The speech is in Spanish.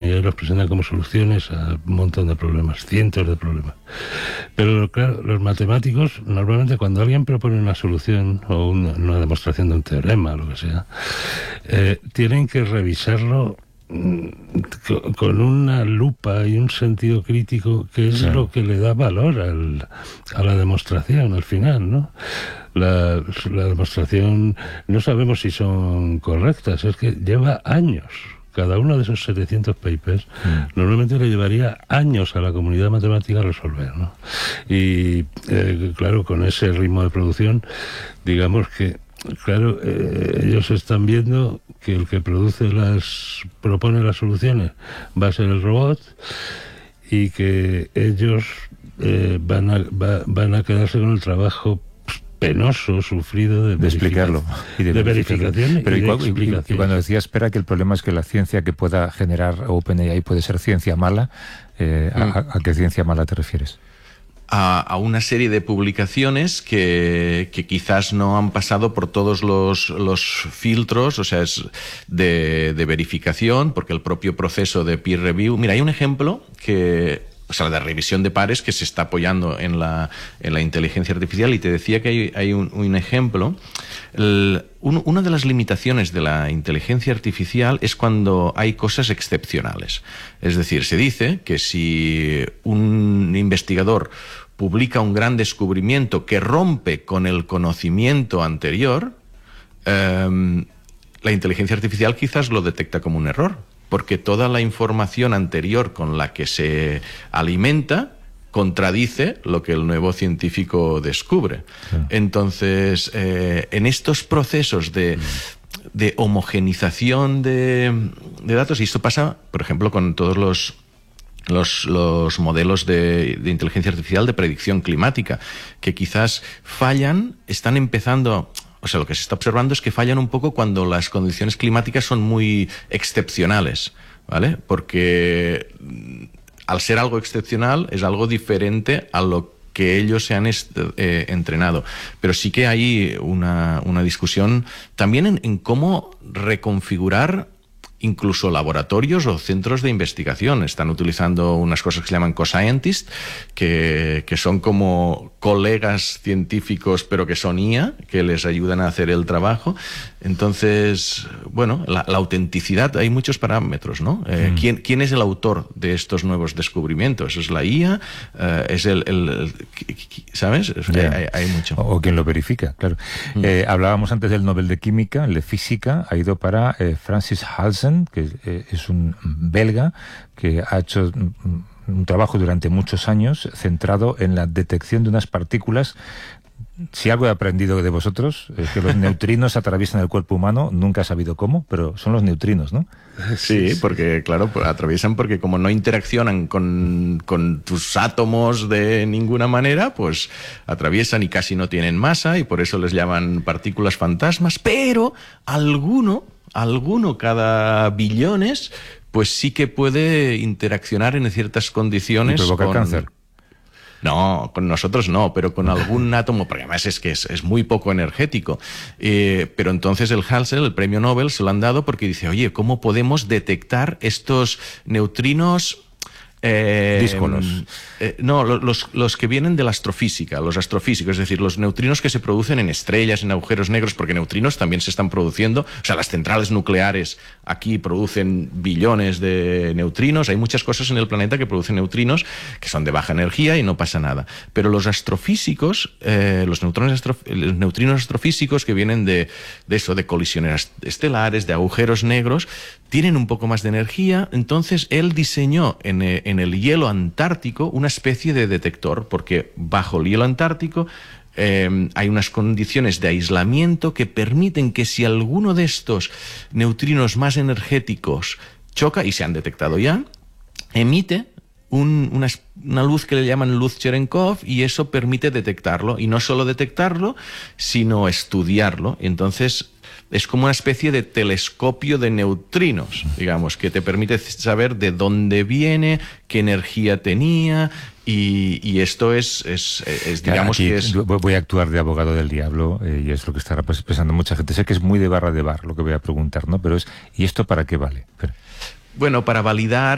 y los presentan como soluciones a un montón de problemas, cientos de problemas. Pero claro, los matemáticos, normalmente cuando alguien propone una solución o una demostración de un teorema, lo que sea, tienen que revisarlo con una lupa y un sentido crítico, que es lo que le da valor a la demostración al final, ¿no? La demostración no sabemos si son correctas, es que lleva años. Cada uno de esos 700 papers normalmente le llevaría años a la comunidad matemática resolver, ¿no? Y claro, con ese ritmo de producción, digamos que claro, ellos están viendo que el que propone las soluciones va a ser el robot, y que ellos van a quedarse con el trabajo penoso, sufrido de explicarlo y de verificación. Pero y de explicación. Y cuando decía, espera, que el problema es que la ciencia que pueda generar OpenAI puede ser ciencia mala, ¿a qué ciencia mala te refieres? A una serie de publicaciones que quizás no han pasado por todos los filtros, o sea, es de verificación, porque el propio proceso de peer review... Mira, hay un ejemplo o sea, la revisión de pares que se está apoyando en la inteligencia artificial, y te decía que hay un ejemplo. Una de las limitaciones de la inteligencia artificial es cuando hay cosas excepcionales. Es decir, se dice que si un investigador publica un gran descubrimiento que rompe con el conocimiento anterior, la inteligencia artificial quizás lo detecta como un error, porque toda la información anterior con la que se alimenta contradice lo que el nuevo científico descubre. Entonces, en estos procesos de homogenización de datos, y esto pasa, por ejemplo, con todos los modelos de inteligencia artificial de predicción climática, que quizás fallan, están empezando... O sea, lo que se está observando es que fallan un poco cuando las condiciones climáticas son muy excepcionales, ¿vale? Porque al ser algo excepcional es algo diferente a lo que ellos se han entrenado. Pero sí que hay una discusión también en cómo reconfigurar incluso laboratorios o centros de investigación. Están utilizando unas cosas que se llaman co-scientists, que son como colegas científicos, pero que son IA, que les ayudan a hacer el trabajo. Entonces, bueno, la autenticidad, hay muchos parámetros, ¿no? ¿Quién es el autor de estos nuevos descubrimientos? ¿Es la IA? ¿Es ¿sabes? Hay mucho. O quien lo verifica, claro. Hablábamos antes del Nobel de Química, el de Física ha ido para Francis Halsen, que es un belga que ha hecho un trabajo durante muchos años centrado en la detección de unas partículas. Si algo he aprendido de vosotros es que los neutrinos atraviesan el cuerpo humano, nunca he sabido cómo, pero son los neutrinos, ¿no? Sí, porque claro, atraviesan, porque como no interaccionan con tus átomos de ninguna manera, pues atraviesan y casi no tienen masa, y por eso les llaman partículas fantasmas, pero alguno cada billones, pues sí que puede interaccionar en ciertas condiciones. ¿Y provocar cáncer? No, con nosotros no, pero con algún átomo, porque además es que es muy poco energético. Pero entonces el Halsen, el premio Nobel, se lo han dado porque dice, oye, ¿cómo podemos detectar estos neutrinos díscolos? No, los que vienen de la astrofísica, los astrofísicos, es decir, los neutrinos que se producen en estrellas, en agujeros negros, porque neutrinos también se están produciendo, o sea, las centrales nucleares aquí producen billones de neutrinos, hay muchas cosas en el planeta que producen neutrinos que son de baja energía y no pasa nada, pero los astrofísicos, los neutrinos astrofísicos que vienen de eso, de colisiones estelares, de agujeros negros, tienen un poco más de energía. Entonces él diseñó en el hielo antártico una especie de detector, porque bajo el hielo antártico hay unas condiciones de aislamiento que permiten que si alguno de estos neutrinos más energéticos choca, y se han detectado ya, emite una luz que le llaman luz Cherenkov, y eso permite detectarlo, y no solo detectarlo, sino estudiarlo. Entonces es como una especie de telescopio de neutrinos, digamos, que te permite saber de dónde viene, qué energía tenía, y esto es digamos aquí que es... Voy a actuar de abogado del diablo, y es lo que estará pensando mucha gente. Sé que es muy de barra de bar lo que voy a preguntar, ¿no? Pero ¿y esto para qué vale? Bueno, para validar